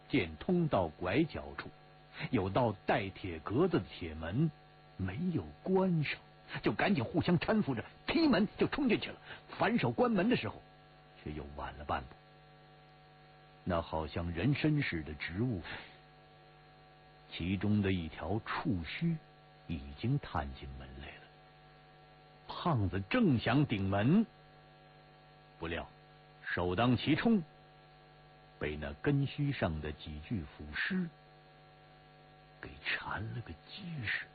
见通道拐角处有道带铁格子的铁门没有关上，就赶紧互相搀扶着踢门就冲进去了。反手关门的时候，却又晚了半步。那好像人参似的植物，其中的一条触须已经探进门来了。胖子正想顶门，不料首当其冲，被那根须上的几具腐尸给缠了个结实。